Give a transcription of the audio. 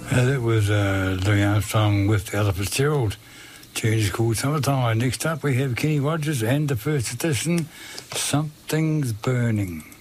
That was Louis Armstrong with Ella Fitzgerald. Tune is called Summertime. Next up we have Kenny Rogers and the first edition, Something's Burning.